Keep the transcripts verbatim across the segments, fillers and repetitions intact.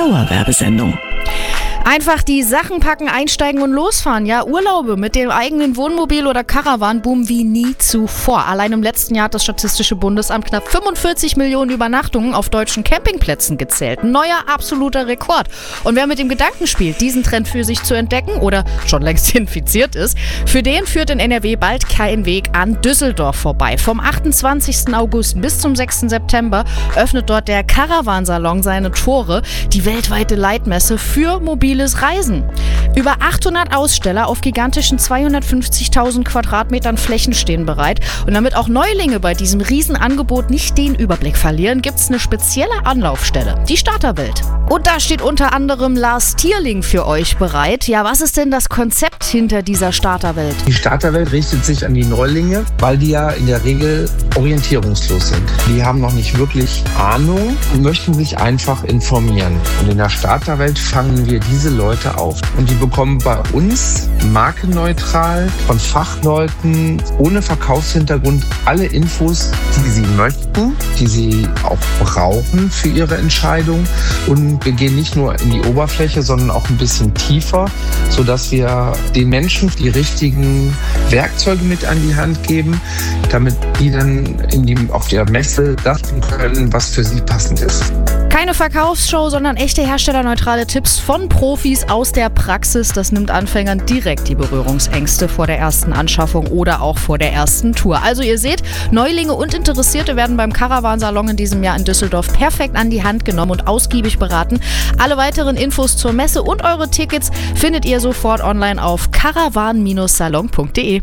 Dauerwerbesendung. Einfach die Sachen packen, einsteigen und losfahren. Ja, Urlaube mit dem eigenen Wohnmobil oder Caravan boomen wie nie zuvor. Allein im letzten Jahr hat das Statistische Bundesamt knapp fünfundvierzig Millionen Übernachtungen auf deutschen Campingplätzen gezählt. Ein neuer absoluter Rekord. Und wer mit dem Gedanken spielt, diesen Trend für sich zu entdecken oder schon längst infiziert ist, für den führt in N R W bald kein Weg an Düsseldorf vorbei. Vom achtundzwanzigsten August bis zum sechsten September öffnet dort der Caravansalon seine Tore, die weltweite Leitmesse für mobiles Reisen. Über achthundert Aussteller auf gigantischen zweihundertfünfzigtausend Quadratmetern Flächen stehen bereit. Und damit auch Neulinge bei diesem Riesenangebot nicht den Überblick verlieren, gibt es eine spezielle Anlaufstelle, die Starterwelt. Und da steht unter anderem Lars Tierling für euch bereit. Ja, was ist denn das Konzept hinter dieser Starterwelt? Die Starterwelt richtet sich an die Neulinge, weil die ja in der Regel orientierungslos sind. Die haben noch nicht wirklich Ahnung und möchten sich einfach informieren. Und in der Starterwelt fangen wir diese Leute auf. Und die bekommen bei uns markenneutral von Fachleuten ohne Verkaufshintergrund alle Infos, die sie möchten, die sie auch brauchen für ihre Entscheidung. Und wir gehen nicht nur in die Oberfläche, sondern auch ein bisschen tiefer, sodass wir den Menschen die richtigen Werkzeuge mit an die Hand geben, damit die dann in die, auf der Messe das tun können, was für sie passend ist. Keine Verkaufsshow, sondern echte herstellerneutrale Tipps von Profis aus der Praxis. Das nimmt Anfängern direkt die Berührungsängste vor der ersten Anschaffung oder auch vor der ersten Tour. Also ihr seht, Neulinge und Interessierte werden beim Caravansalon in diesem Jahr in Düsseldorf perfekt an die Hand genommen und ausgiebig beraten. Alle weiteren Infos zur Messe und eure Tickets findet ihr sofort online auf caravan salon punkt de.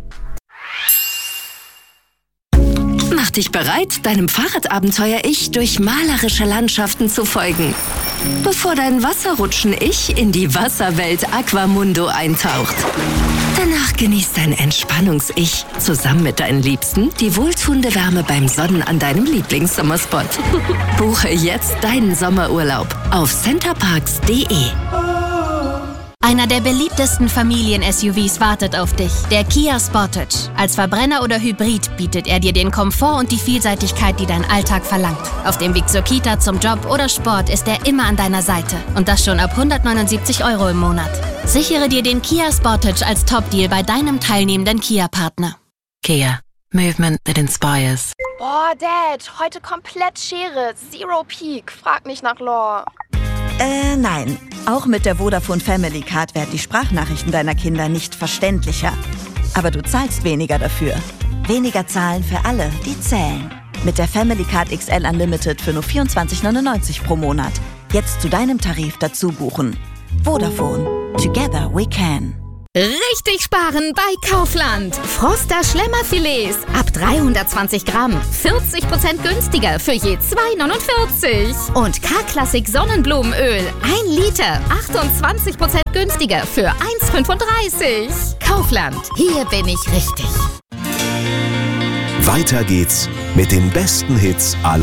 Mach dich bereit, deinem Fahrradabenteuer-Ich durch malerische Landschaften zu folgen, bevor dein Wasserrutschen-Ich in die Wasserwelt Aquamundo eintaucht. Danach genießt dein Entspannungs-Ich zusammen mit deinen Liebsten die wohltuende Wärme beim Sonnen an deinem Lieblingssommerspot. Buche jetzt deinen Sommerurlaub auf centerparks punkt de. Einer der beliebtesten Familien-S U Vs wartet auf dich, der Kia Sportage. Als Verbrenner oder Hybrid bietet er dir den Komfort und die Vielseitigkeit, die dein Alltag verlangt. Auf dem Weg zur Kita, zum Job oder Sport ist er immer an deiner Seite. Und das schon ab hundertneunundsiebzig Euro im Monat. Sichere dir den Kia Sportage als Top-Deal bei deinem teilnehmenden Kia-Partner. Kia. Movement that inspires. Boah, Dad, heute komplett Schere. Zero Peak. Frag nicht nach Lore. Äh, nein. Auch mit der Vodafone Family Card werden die Sprachnachrichten deiner Kinder nicht verständlicher. Aber du zahlst weniger dafür. Weniger zahlen für alle, die zählen. Mit der Family Card X L Unlimited für nur vierundzwanzig neunundneunzig pro Monat. Jetzt zu deinem Tarif dazu buchen. Vodafone. Together we can. Richtig sparen bei Kaufland. Froster Schlemmerfilets ab dreihundertzwanzig Gramm. vierzig Prozent günstiger für je zwei neunundvierzig. Und K-Klassik Sonnenblumenöl. ein Liter. achtundzwanzig Prozent günstiger für eins fünfunddreißig. Kaufland. Hier bin ich richtig. Weiter geht's mit den besten Hits aller